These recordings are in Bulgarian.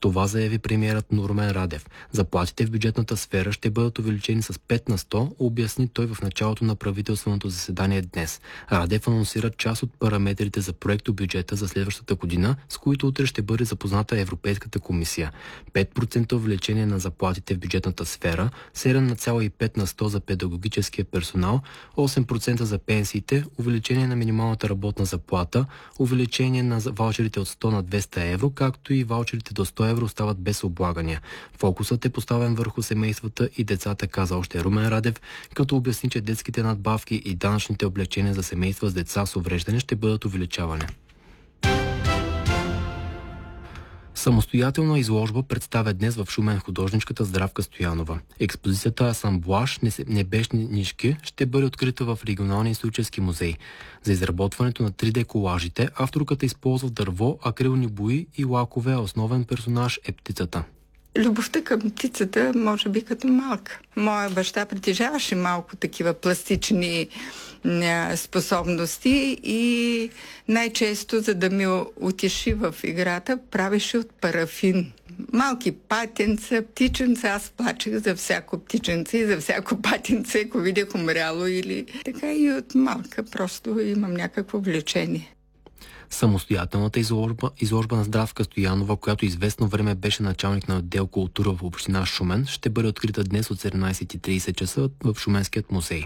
Това заяви премиерът Румен Радев. Заплатите в бюджетната сфера ще бъдат увеличени с 5 на 100, обясни той в началото на правителственото заседание днес. Радев анонсира част от параметрите за проектобюджета за следващата година, с които утре ще бъде запозната Европейската комисия. 5% увеличение на заплатите в бюджетната сфера, 7,5 на 100 за педагогическия персонал, 8% за пенсиите, увеличение на минималната работна заплата, увеличение на ваучерите от 100 на 200 евро, както и ваучерите до 100 евро остават без облагания. Фокусът е поставен върху семействата и децата, каза още Румен Радев, като обясни, че детските надбавки и данъчните облегчения за семейства с деца с увреждане ще бъдат увеличавани. Самостоятелна изложба представя днес в Шумен художничката Здравка Стоянова. Експозицията Асамблаж небесни нишки ще бъде открита в Регионалния исторически музей. За изработването на 3D колажите авторката използва дърво, акрилни бои и лакове, а основен персонаж е птицата. Любовта към птицата, може би като малка. Моя баща притежаваше малко такива пластични способности и най-често, за да ми утеши в играта, правеше от парафин. Малки патенца, птиченца, аз плачех за всяко птиченце и за всяко патенце, ако видях умряло или така, и от малка просто имам някакво влечение. Самостоятелната изложба на Здравка Стоянова, която известно време беше началник на отдел култура в община Шумен, ще бъде открита днес от 17:30 часа в Шуменският музей.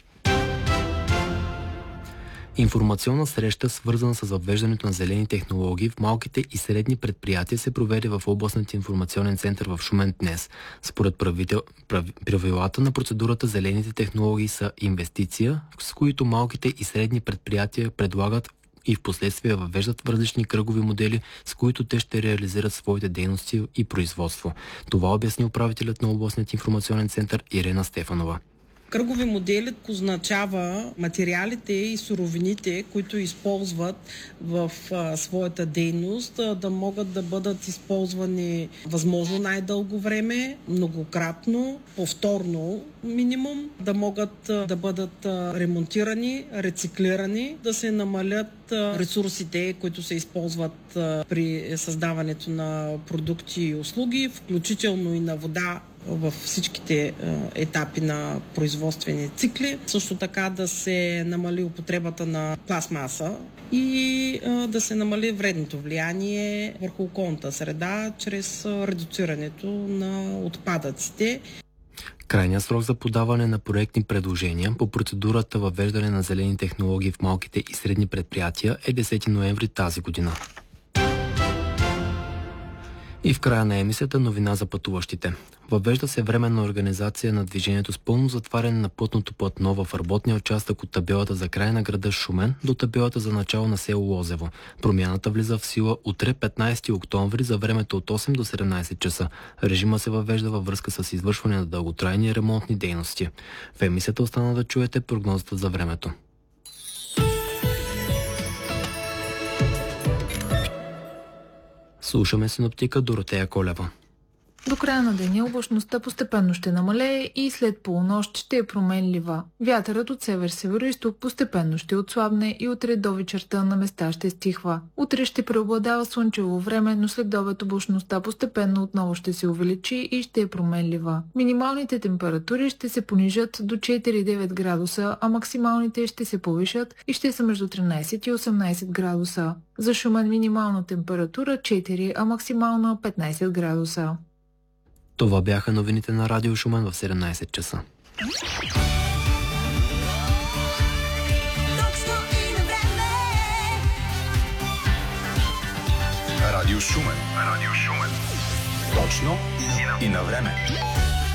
Информационна среща, свързана с въвеждането на зелени технологии в малките и средни предприятия, се проведе в областният информационен център в Шумен днес. Според правилата на процедурата, зелените технологии са инвестиция, с които малките и средни предприятия предлагат и в последствие въвеждат в различни кръгови модели, с които те ще реализират своите дейности и производство. Това обясни управителят на областният информационен център Ирена Стефанова. Кръгови модели означава материалите и суровините, които използват в своята дейност, да могат да бъдат използвани възможно най-дълго време, многократно, повторно минимум, да могат да бъдат ремонтирани, рециклирани, да се намалят ресурсите, които се използват при създаването на продукти и услуги, включително и на вода във всичките етапи на производствени цикли. Също така да се намали употребата на пластмаса и да се намали вредното влияние върху околната среда чрез редуцирането на отпадъците. Крайният срок за подаване на проектни предложения по процедурата въвеждане на зелени технологии в малките и средни предприятия е 10 ноември тази година. И в края на емисията новина за пътуващите. Въвежда се временна организация на движението с пълно затваряне на пътното платно в работния участък от табелата за край на града Шумен до табелата за начало на село Лозево. Промяната влиза в сила утре, 15 октомври, за времето от 8 до 17 часа. Режима се въвежда във връзка с извършване на дълготрайни ремонтни дейности. В емисията остана да чуете прогнозата за времето. Слушаме синоптика Доротея Колева. До края на деня облачността постепенно ще намалее и след полунощ ще е променлива. Вятърът от север-североизток постепенно ще отслабне и утре до вечерта на места ще стихва. Утре ще преобладава слънчево време, но след обед облачността постепенно отново ще се увеличи и ще е променлива. Минималните температури ще се понижат до 4-9 градуса, а максималните ще се повишат и ще са между 13 и 18 градуса. За Шумен минимална температура 4, а максимална 15 градуса. Това бяха новините на Радио Шумен в 17 часа. Радио Шумен. Точно и на време.